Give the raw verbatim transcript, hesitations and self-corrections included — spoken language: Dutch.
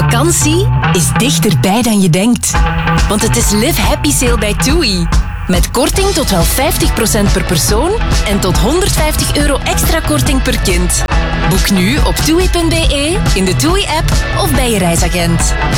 Vakantie is dichterbij dan je denkt. Want het is Live Happy Sale bij TUI. Met korting tot wel vijftig procent per persoon en tot honderdvijftig euro extra korting per kind. Boek nu op toei punt be, in de TUI-app of bij je reisagent.